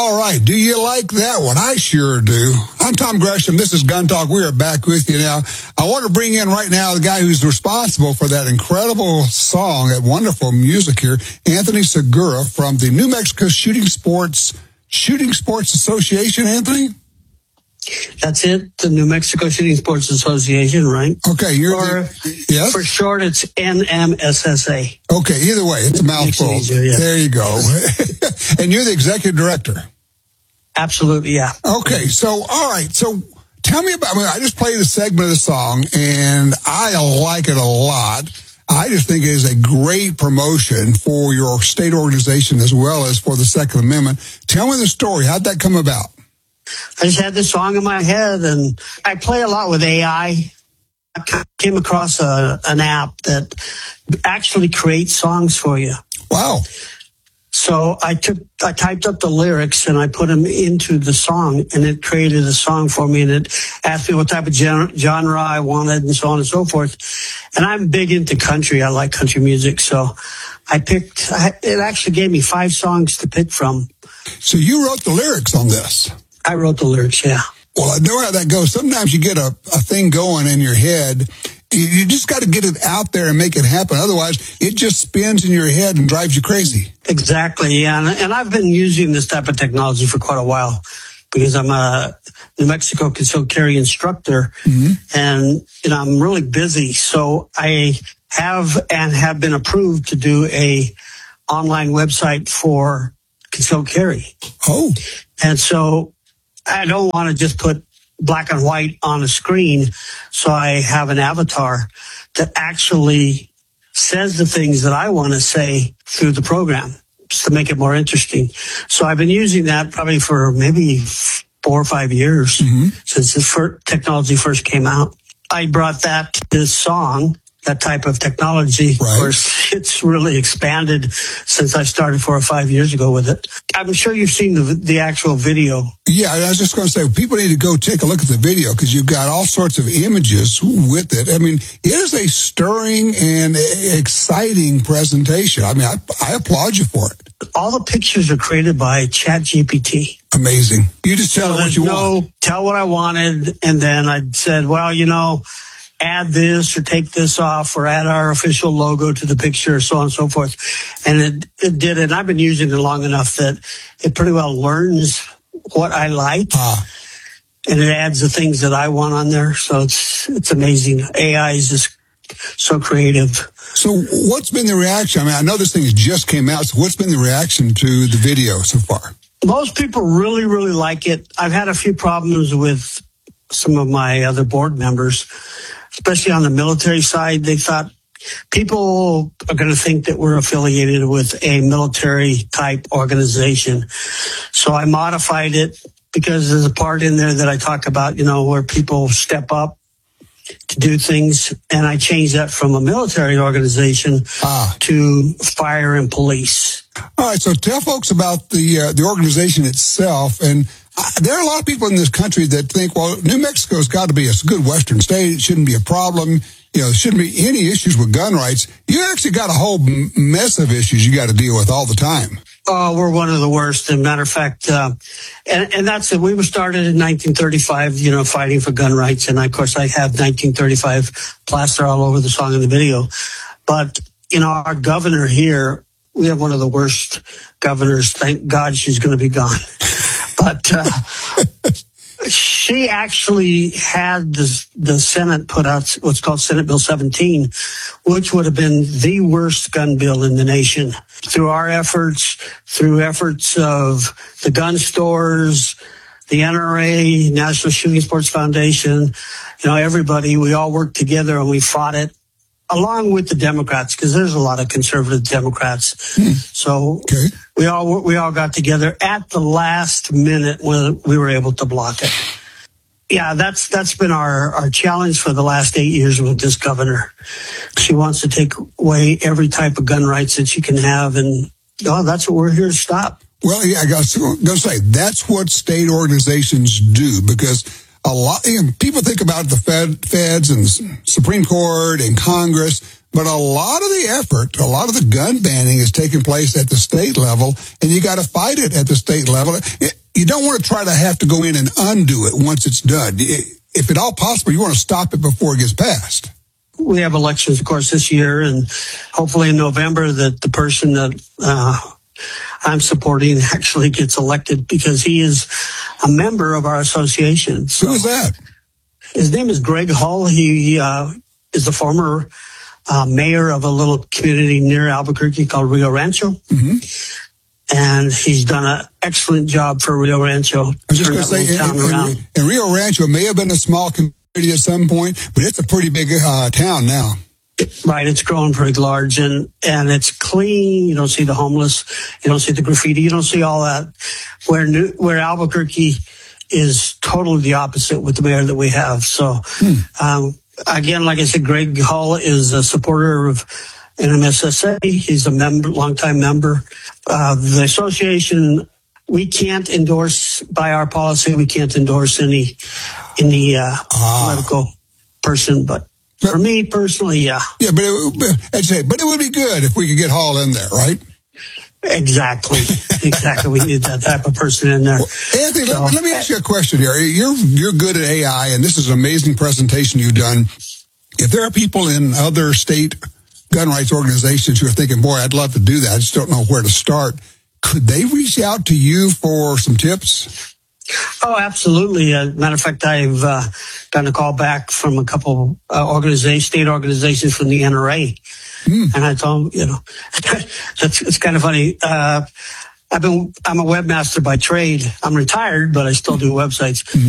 All right. Do you like that one? I sure do. I'm Tom Gresham. This is Gun Talk. We are back with you now. I want to bring in right now the guy who's responsible for that incredible song, that wonderful music here, Anthony Segura from the New Mexico Shooting Sports Association. Anthony? That's it, the New Mexico Shooting Sports Association, right? Okay, yes? For short, it's NMSSA. Okay, either way, it's a mouthful. Easier, yeah. There you go. And you're the executive director? Absolutely, yeah. Okay, so, all right, so tell me about, I just played a segment of the song, and I like it a lot. I just think it is a great promotion for your state organization as well as for the Second Amendment. Tell me the story. How'd that come about? I just had this song in my head, and I play a lot with AI. I came across an app that actually creates songs for you. Wow. So I typed up the lyrics, and I put them into the song, and it created a song for me, and it asked me what type of genre I wanted, and so on and so forth. And I'm big into country. I like country music, so it actually gave me 5 songs to pick from. So you wrote the lyrics on this? I wrote the lyrics, yeah. Well, I know how that goes. Sometimes you get a thing going in your head. You just got to get it out there and make it happen. Otherwise, it just spins in your head and drives you crazy. Exactly, yeah. And I've been using this type of technology for quite a while because I'm a New Mexico concealed carry instructor, and I'm really busy. So I have been approved to do a online website for concealed carry. Oh. And so I don't want to just put black and white on a screen. So I have an avatar that actually says the things that I want to say through the program just to make it more interesting. So I've been using that probably for maybe 4 or 5 years since the technology first came out. I brought that to this song, that type of technology. Right. Of course, it's really expanded since I started 4 or 5 years ago with it. I'm sure you've seen the actual video. Yeah, I was just going to say, people need to go take a look at the video because you've got all sorts of images with it. I mean, it is a stirring and exciting presentation. I mean, I applaud you for it. All the pictures are created by ChatGPT. Amazing. You just tell it what you want. Tell what I wanted, and then I said, well, add this or take this off or add our official logo to the picture, so on and so forth. And it did it. And I've been using it long enough that it pretty well learns what I like. And it adds the things that I want on there. So it's amazing. AI is just so creative. So what's been the reaction? I mean, I know this thing just came out. So what's been the reaction to the video so far? Most people really, really like it. I've had a few problems with some of my other board members, especially on the military side. They thought people are going to think that we're affiliated with a military type organization. So I modified it because there's a part in there that I talk about, where people step up to do things. And I changed that from a military organization to fire and police. All right. So tell folks about the organization itself. And there are a lot of people in this country that think, well, New Mexico's got to be a good Western state. It shouldn't be a problem. There shouldn't be any issues with gun rights. You actually got a whole mess of issues you got to deal with all the time. Oh, we're one of the worst. As a matter of fact, and that's it. We were started in 1935, fighting for gun rights. And of course, I have 1935 plaster all over the song and the video. But, our governor here, we have one of the worst governors. Thank God she's going to be gone. But she actually had the Senate put out what's called Senate Bill 17, which would have been the worst gun bill in the nation. Through our efforts, through efforts of the gun stores, the NRA, National Shooting Sports Foundation, everybody, we all worked together and we fought it, along with the Democrats, because there's a lot of conservative Democrats. So we all got together at the last minute when we were able to block it. Yeah, that's been our challenge for the last 8 years with this governor. She wants to take away every type of gun rights that she can have, and that's what we're here to stop. Well, yeah, I was going to say, that's what state organizations do, because a lot people think about the feds and the Supreme Court and Congress, But a lot of the effort, a lot of the gun banning is taking place at the state level, and you got to fight it at the state level. You don't want to try to have to go in and undo it once it's done. If at all possible, you want to stop it before it gets passed. We have elections, of course, this year, and hopefully in November that the person that I'm supporting actually gets elected, because he is a member of our association. So, who is that? His name is Greg Hull. He is the former mayor of a little community near Albuquerque called Rio Rancho. Mm-hmm. And he's done an excellent job for Rio Rancho. I was just going to say, and Rio Rancho may have been a small community at some point, but it's a pretty big town now. Right, it's grown pretty large, and it's clean. You don't see the homeless, you don't see the graffiti, you don't see all that. Where Albuquerque is totally the opposite with the mayor that we have. So, again, like I said, Greg Hull is a supporter of NMSSA. He's a member, longtime member. The association, we can't endorse, by our policy, we can't endorse any political person, but for me personally, yeah. Yeah, but it would be good if we could get Hall in there, right? Exactly. We need that type of person in there. Well, Anthony, let me ask you a question here. You're good at AI, and this is an amazing presentation you've done. If there are people in other state gun rights organizations who are thinking, boy, I'd love to do that, I just don't know where to start, could they reach out to you for some tips? Oh, absolutely. Matter of fact, I've gotten a call back from a couple state organizations from the NRA. And I told them, it's kind of funny. I'm a webmaster by trade. I'm retired, but I still do websites.